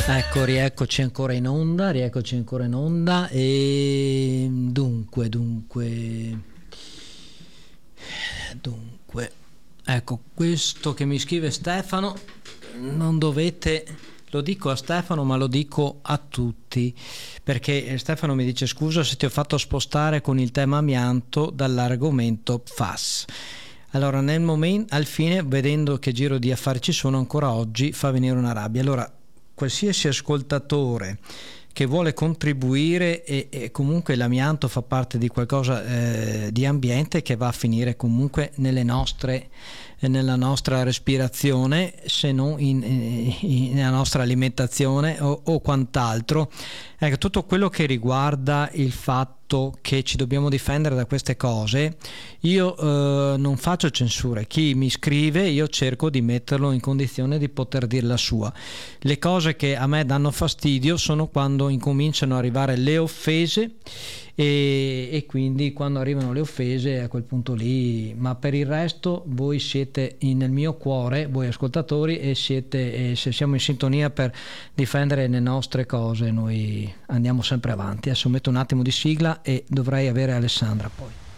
Ecco, rieccoci ancora in onda e dunque, ecco, questo che mi scrive Stefano, non dovete, lo dico a Stefano ma lo dico a tutti, perché Stefano mi dice: scusa se ti ho fatto spostare con il tema amianto dall'argomento FAS. Allora, nel momento, al fine, vedendo che giro di affari ci sono ancora oggi, fa venire una rabbia. Allora, qualsiasi ascoltatore che vuole contribuire, e comunque l'amianto fa parte di qualcosa di ambiente che va a finire comunque nella nostra respirazione, se non nella nostra alimentazione o quant'altro. Ecco, tutto quello che riguarda il fatto che ci dobbiamo difendere da queste cose, io non faccio censure. Chi mi scrive io cerco di metterlo in condizione di poter dire la sua. Le cose che a me danno fastidio sono quando incominciano ad arrivare le offese, e quindi quando arrivano le offese, a quel punto lì. Ma per il resto voi siete nel mio cuore, voi ascoltatori, e se siamo in sintonia per difendere le nostre cose, noi andiamo sempre avanti. Adesso metto un attimo di sigla e dovrei avere Alessandra poi.